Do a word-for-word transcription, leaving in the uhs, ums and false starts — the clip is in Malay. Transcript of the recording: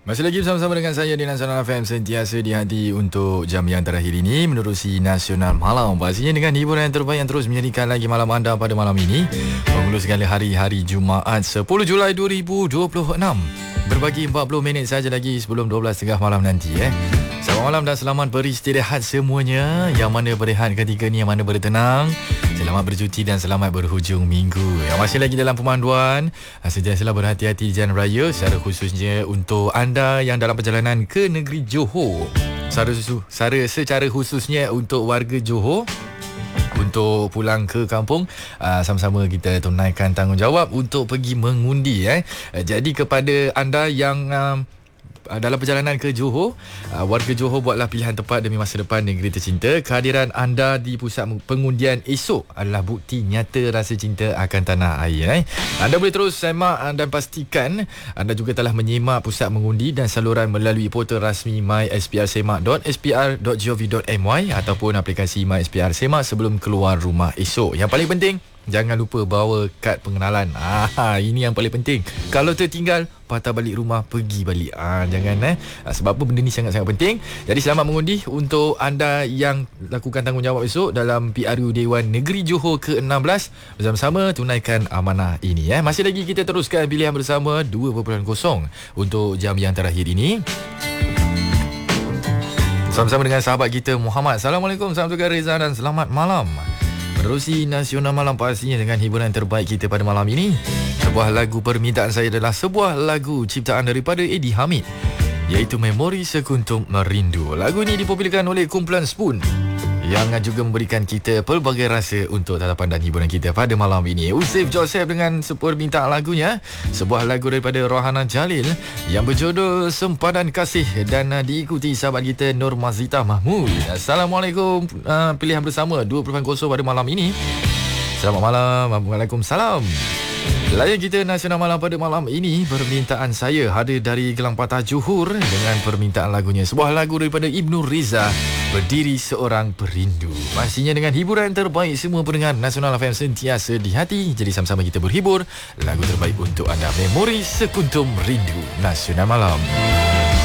Masih lagi bersama-sama dengan saya di Nasional F M, sentiasa di hati untuk jam yang terakhir ini menerusi Nasional Malam. Pastinya dengan hiburan yang terbaik yang terus menjadikan lagi malam anda pada malam ini, menghulu segala hari-hari Jumaat sepuluh Julai dua ribu dua puluh enam. Berbagi empat puluh minit saja lagi sebelum dua belas tiga puluh malam nanti eh. Selamat malam dan selamat beristirahat semuanya. Yang mana berehat ketika ni, yang mana bertenang. Selamat bercuti dan selamat berhujung minggu. Yang masih lagi dalam pemanduan, sentiasalah berhati-hati di jalan raya, secara khususnya untuk anda yang dalam perjalanan ke negeri Johor. Secara, secara, secara khususnya untuk warga Johor, untuk pulang ke kampung, uh, sama-sama kita tunaikan tanggungjawab untuk pergi mengundi eh. Jadi kepada anda yang uh, dalam perjalanan ke Johor, uh, warga Johor, buatlah pilihan tepat demi masa depan negeri tercinta. Kehadiran anda di pusat pengundian esok adalah bukti nyata rasa cinta akan tanah air eh. Anda boleh terus semak dan pastikan anda juga telah menyimak pusat mengundi dan saluran melalui portal rasmi my s p r semak dot s p r dot gov dot m y ataupun aplikasi MySPR Semak sebelum keluar rumah esok. Yang paling penting, jangan lupa bawa kad pengenalan. Ah, ini yang paling penting. Kalau tertinggal, patah balik rumah, pergi balik. Ah, jangan eh. Sebab apa benda ni sangat-sangat penting. Jadi selamat mengundi untuk anda yang lakukan tanggungjawab esok dalam P R U Dewan Negeri Johor ke enam belas. Bersama-sama tunaikan amanah ini eh. Masih lagi kita teruskan pilihan bersama dua perpuluhan kosong untuk jam yang terakhir ini. Sama-sama dengan sahabat kita Muhammad. Assalamualaikum, salam tukar Reza dan selamat malam. Menerusi Nasional Malam pastinya dengan hiburan terbaik kita pada malam ini. Sebuah lagu permintaan saya adalah sebuah lagu ciptaan daripada Eddie Hamid, iaitu Memori Sekuntum Merindu. Lagu ini dipopularkan oleh kumpulan Spoon yang juga memberikan kita pelbagai rasa untuk tatapan dan hiburan kita pada malam ini. Usif Joseph dengan permintaan lagunya, sebuah lagu daripada Rohana Jalil yang berjudul Sempadan Kasih dan uh, diikuti sahabat kita Nur Mazita Mahmud. Assalamualaikum, uh, pilihan bersama dua perpuluhan kosong pada malam ini. Selamat malam. Waalaikumsalam. Layan kita Nasional Malam pada malam ini, permintaan saya hadir dari Gelang Patah Johor dengan permintaan lagunya, sebuah lagu daripada Ibnu Riza, Berdiri Seorang Perindu. Pastinya dengan hiburan terbaik semua pendengar Nasional F M sentiasa di hati. Jadi sama-sama kita berhibur. Lagu terbaik untuk anda, Memori Sekuntum Rindu, Nasional Malam.